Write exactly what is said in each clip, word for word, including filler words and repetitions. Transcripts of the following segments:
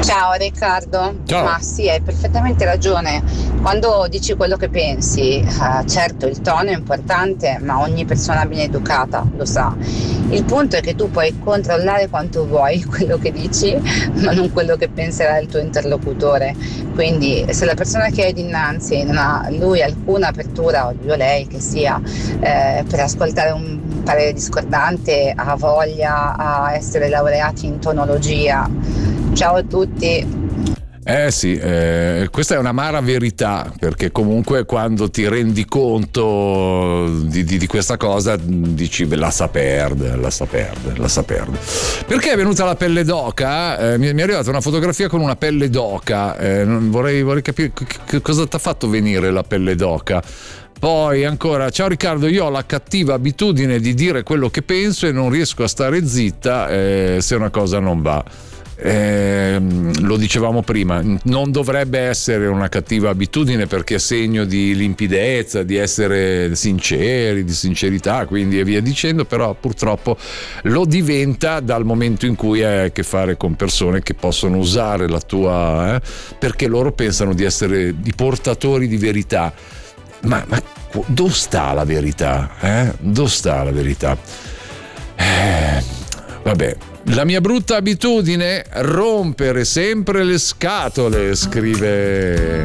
Ciao Riccardo, Ciao. ma sì, hai perfettamente ragione. Quando dici quello che pensi, eh, certo il tono è importante, ma ogni persona ben educata lo sa. Il punto è che tu puoi controllare quanto vuoi quello che dici, ma non quello che penserà il tuo interlocutore. Quindi se la persona che hai dinanzi non ha lui alcuna apertura, o lui o lei che sia, eh, per ascoltare un parere discordante, ha voglia a essere laureati in tonologia. Ciao a tutti. Eh sì, eh, questa è un'amara verità, perché comunque quando ti rendi conto di, di, di questa cosa dici beh, lascia perdere, lascia perdere, lascia perdere. Perché è venuta la pelle d'oca? Eh, mi, mi è arrivata una fotografia con una pelle d'oca, eh, non- vorrei, vorrei capire che, che cosa ti ha fatto venire la pelle d'oca. Poi ancora, ciao Riccardo, io ho la cattiva abitudine di dire quello che penso e non riesco a stare zitta eh, se una cosa non va. Eh, lo dicevamo prima, non dovrebbe essere una cattiva abitudine perché è segno di limpidezza, di essere sinceri, di sincerità, quindi e via dicendo, però purtroppo lo diventa dal momento in cui hai a che fare con persone che possono usare la tua eh, perché loro pensano di essere i portatori di verità. Ma, ma dove sta la verità? Eh? Dove sta la verità? Eh, vabbè. La mia brutta abitudine, rompere sempre le scatole, scrive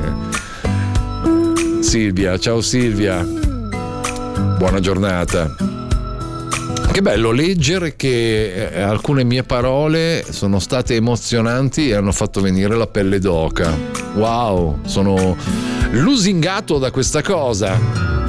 Silvia. Ciao Silvia, buona giornata. Che bello leggere che eh, alcune mie parole sono state emozionanti e hanno fatto venire la pelle d'oca. Wow, sono lusingato da questa cosa.